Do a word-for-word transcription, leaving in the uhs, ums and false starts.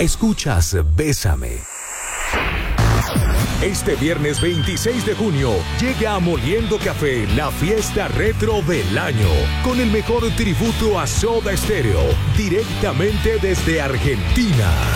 Escuchas Bésame. Este viernes veintiséis de junio llega a Moliendo Café la fiesta retro del año con el mejor tributo a Soda Stereo directamente desde Argentina.